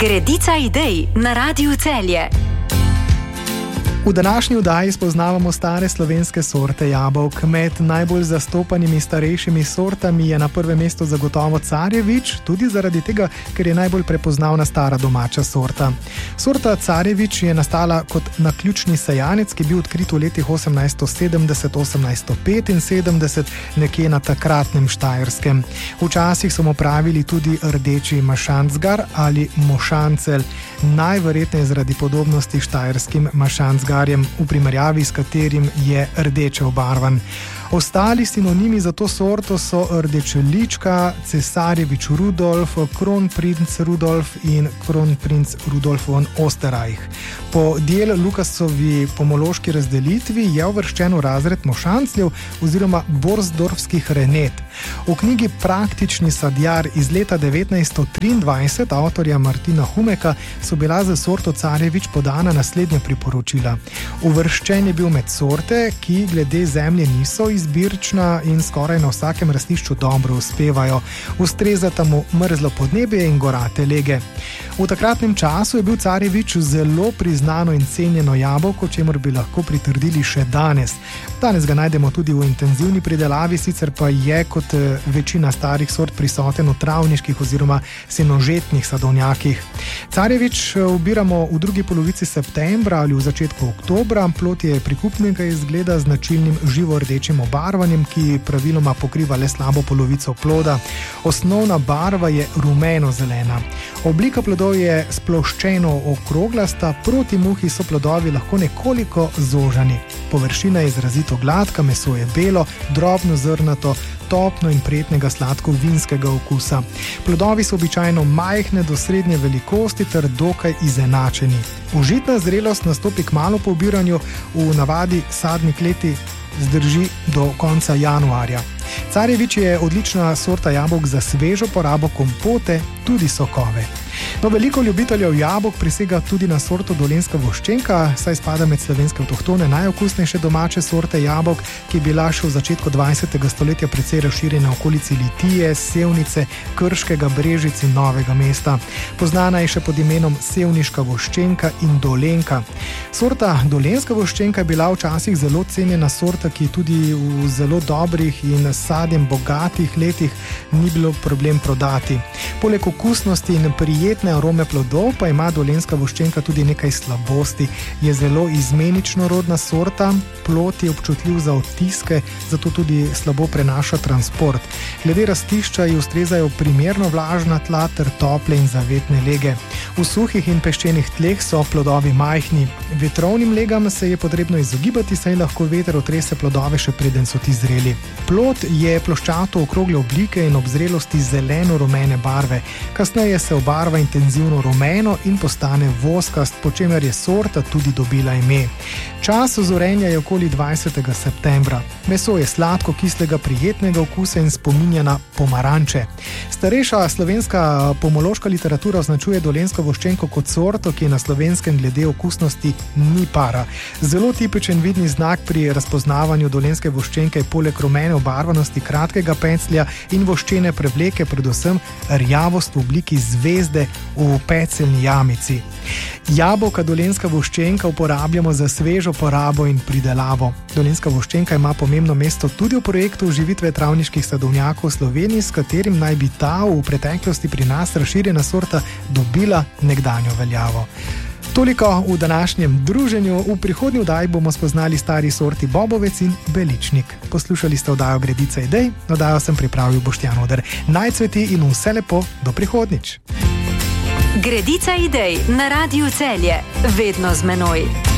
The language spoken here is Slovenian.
Gredica idej na Radiu Celje. V današnji oddaji spoznavamo stare slovenske sorte jabolk. Med najbolj zastopanimi starejšimi sortami je na prvem mestu zagotovo Carjevič, tudi zaradi tega, ker je najbolj prepoznavna stara domača sorta. Sorta Carjevič je nastala kot naključni sejanec, ki je bil odkrit v letih 1870-1875 nekje na takratnem Štajerskem. Včasih so mu pravili tudi rdeči mašancgar ali mošancel, najverjetneje zaradi podobnosti štajerskim mašancgar, v primerjavi s katerim je rdeče obarvan. Ostali sinonimi za to sorto so rdečelička, Cesarjevič Rudolf, Kronprinc Rudolf in Kronprinc Rudolf von Österreich. Po Diel Lukasovi pomološki razdelitvi je uvrščen v razred mošancljev oziroma borsdorfskih renet. V knjigi Praktični sadjar iz leta 1923 avtorja Martina Humeka so bila za sorto Carjevič podana naslednja priporočila. Uvrščen je bil med sorte, ki glede zemlje niso izbirčna in skoraj na vsakem rastišču dobro uspevajo. Ustrezata mu mrzlo podnebje in gorate lege. V takratnem času je bil Carjevič zelo priznano in cenjeno jabolko, čemur bi lahko pritrdili še danes. Danes ga najdemo tudi v intenzivni pridelavi, sicer pa je kot večina starih sort prisoten v travniških oziroma senožetnih sadovnjakih. Carjevič ubiramo v drugi polovici septembra ali v začetku oktobra. Plod je prikupnega izgleda z značilnim živo-rdečim obarvanjem, ki praviloma pokriva le slabo polovico ploda. Osnovna barva je rumeno-zelena. Oblika plodov je sploščeno okroglasta, proti muhi so plodovi lahko nekoliko zožani. Površina je izrazito gladka, meso je belo, drobno zrnato, topno in prijetnega sladko-vinskega okusa. Plodovi so običajno majhne do srednje velikosti ter dokaj izenačeni. Užitna zrelost nastopi kmalu po obiranju, v navadi sadni kleti zdrži do konca januarja. Carjevič je odlična sorta jabolk za svežo porabo, kompote, tudi sokove. No, veliko ljubiteljev jabolk prisega tudi na sorto dolenjska voščenka, saj spada med slovenske avtohtone najokusnejše domače sorte jabolk, ki je bila še v začetku 20. stoletja precej razširjena v okolici Litije, Sevnice, Krškega, Brežic in Novega mesta. Poznana je še pod imenom sevniška voščenka in dolenjka. Sorta dolenjska voščenka je bila včasih zelo cenjena sorta, ki tudi v zelo dobrih in sadjem bogatih letih ni bilo problem prodati. Poleg okusnosti in prijetne arome plodov pa ima dolenjska voščenka tudi nekaj slabosti. Je zelo izmenično rodna sorta, plod je občutljiv za odtiske, zato tudi slabo prenaša transport. Glede rastišča ji ustrezajo primerno vlažna tla ter tople in zavetne lege. V suhih in peščenih tleh so plodovi majhni. Vetrovnim legam se je potrebno izogibati, saj lahko veter otrese plodove še preden so ti zreli. Plod je ploščato okrogle oblike in ob zrelosti zeleno-rumene barve. Kasneje se obarva intenzivno rumeno in postane voskast, po čemer je sorta tudi dobila ime. Čas zorenja je okoli 20. septembra. Meso je sladko, kislega, prijetnega okusa in spominja na pomaranče. Starejša slovenska pomološka literatura označuje dolenjsko voščenko kot sorto, ki je na Slovenskem glede okusnosti ni para. Zelo tipičen vidni znak pri razpoznavanju dolenjske voščenke je poleg rumene obarvanosti kratkega peclja in voščene prevleke predvsem rjavost v obliki zvezde v pecljni jamici. Jabolka dolenjska voščenka uporabljamo za svežo porabo in pridelavo. Dolenjska voščenka ima pomembno mesto tudi v projektu oživitve travniških sadovnjakov v Sloveniji, s katerim naj bi ta v preteklosti pri nas razširjena sorta dobila nekdanjo veljavo. Toliko v današnjem druženju. V prihodnji oddaji bomo spoznali stari sorti bobovec in beličnik. Poslušali ste oddajo Gredica idej, oddajo sem pripravil Boštjan Oder. Naj cveti in vse lepo, do prihodnjič. Gredica idej na Radiu Celje, vedno z menoj.